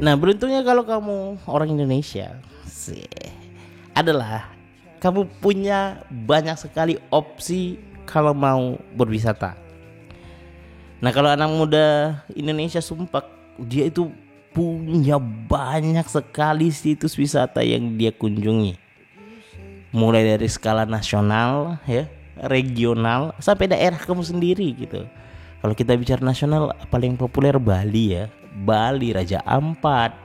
Nah, beruntungnya kalau kamu orang Indonesia sih adalah kamu punya banyak sekali opsi kalau mau berwisata. Nah, kalau anak muda Indonesia sumpah dia itu punya banyak sekali situs wisata yang dia kunjungi. Mulai dari skala nasional ya, regional sampai daerah kamu sendiri gitu. Kalau kita bicara nasional paling populer Bali ya. Bali, Raja Ampat,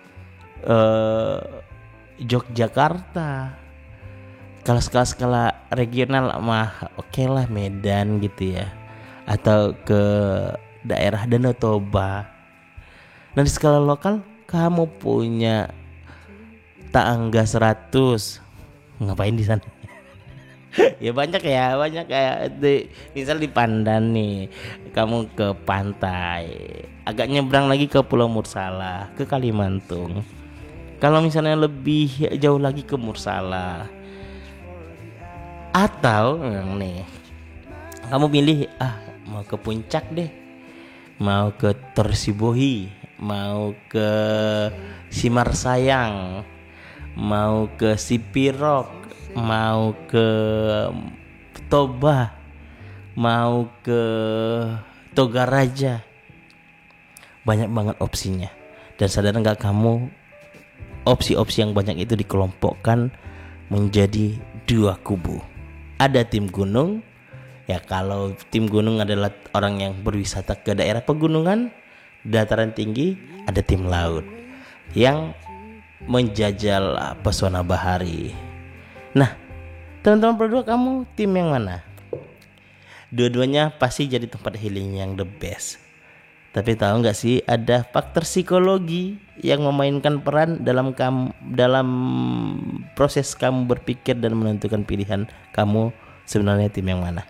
Yogyakarta. Kalau skala regional mah oke lah Medan gitu ya. Atau ke daerah Danau Toba. Dan di skala lokal kamu punya Tangga 100. Ngapain di sana? Ya banyak kayak misal di Pandan nih kamu ke pantai, agak nyebrang lagi ke Pulau Mursala, ke Kalimantung. Kalau misalnya lebih jauh lagi ke Mursala, atau nih kamu pilih mau ke puncak deh, mau ke Torsibohi, mau ke Simarsayang, mau ke Sipirok, mau ke Toba, mau ke Togaraja. Banyak banget opsinya. Dan sadar nggak kamu, opsi-opsi yang banyak itu dikelompokkan menjadi dua kubu. Ada tim gunung, ya kalau tim gunung adalah orang yang berwisata ke daerah pegunungan, dataran tinggi. Ada tim laut yang menjajal pesona bahari. Nah, teman-teman berdua, kamu tim yang mana? Dua-duanya pasti jadi tempat healing yang the best. Tapi tahu nggak sih, ada faktor psikologi yang memainkan peran dalam proses kamu berpikir dan menentukan pilihan kamu sebenarnya tim yang mana.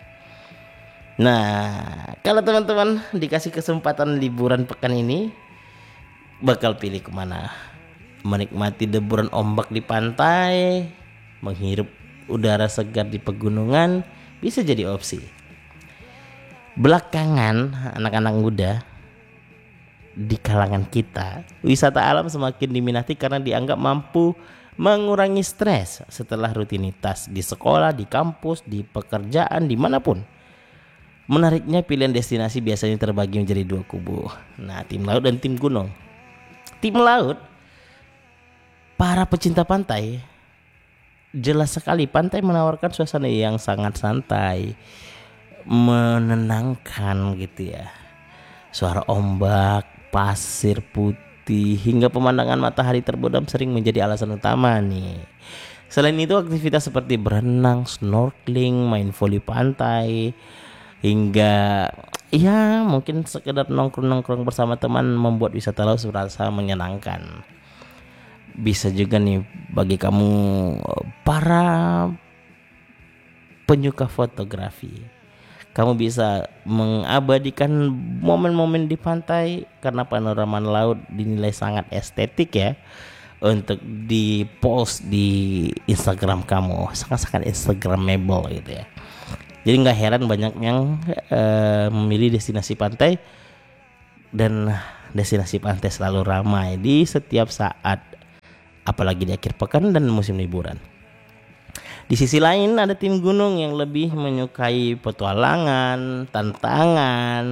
Nah, kalau teman-teman dikasih kesempatan liburan pekan ini, bakal pilih kemana? Menikmati deburan ombak di pantai, menghirup udara segar di pegunungan, bisa jadi opsi. Belakangan anak-anak muda di kalangan kita, wisata alam semakin diminati karena dianggap mampu mengurangi stres setelah rutinitas di sekolah, di kampus, di pekerjaan, dimanapun. Menariknya pilihan destinasi biasanya terbagi menjadi dua kubu. Nah, tim laut dan tim gunung. Tim laut, para pecinta pantai, jelas sekali pantai menawarkan suasana yang sangat santai, menenangkan gitu ya. Suara ombak, pasir putih, hingga pemandangan matahari terbenam sering menjadi alasan utama nih. Selain itu, aktivitas seperti berenang, snorkeling, main voli pantai, hingga ya mungkin sekedar nongkrong bersama teman membuat wisata laut serasa menyenangkan. Bisa juga nih bagi kamu para penyuka fotografi, kamu bisa mengabadikan momen-momen di pantai karena panorama laut dinilai sangat estetik ya, untuk di post di Instagram kamu, sangat-sangat instagramable gitu ya. Jadi nggak heran banyak yang memilih destinasi pantai, dan destinasi pantai selalu ramai di setiap saat, apalagi di akhir pekan dan musim liburan. Di sisi lain ada tim gunung yang lebih menyukai petualangan, tantangan,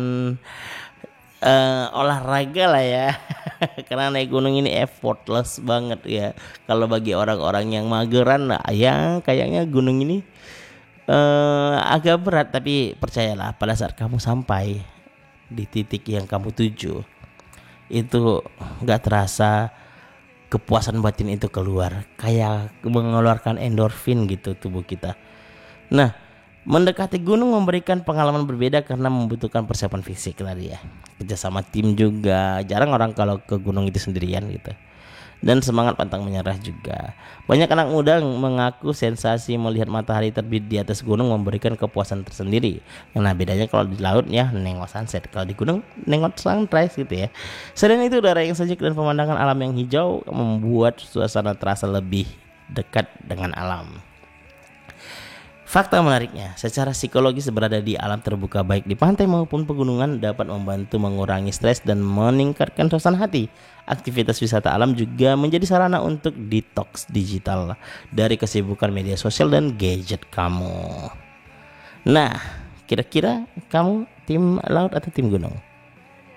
olahraga lah ya. Karena naik gunung ini effortless banget ya. Kalau bagi orang-orang yang mageran, ya kayaknya gunung ini agak berat. Tapi percayalah, pada saat kamu sampai di titik yang kamu tuju, itu gak terasa kepuasan batin itu keluar, kayak mengeluarkan endorfin gitu tubuh kita. Nah, mendekati gunung memberikan pengalaman berbeda karena membutuhkan persiapan fisik tadi ya, kerjasama tim juga. Jarang orang kalau ke gunung itu sendirian gitu, dan semangat pantang menyerah juga. Banyak anak muda mengaku sensasi melihat matahari terbit di atas gunung memberikan kepuasan tersendiri. Nah, bedanya kalau di laut ya nengok sunset, kalau di gunung nengok sunrise gitu ya. Selain itu, udara yang sejuk dan pemandangan alam yang hijau membuat suasana terasa lebih dekat dengan alam. Fakta menariknya, secara psikologis berada di alam terbuka baik di pantai maupun pegunungan dapat membantu mengurangi stres dan meningkatkan suasana hati. Aktivitas wisata alam juga menjadi sarana untuk detox digital dari kesibukan media sosial dan gadget kamu. Nah, kira-kira kamu tim laut atau tim gunung?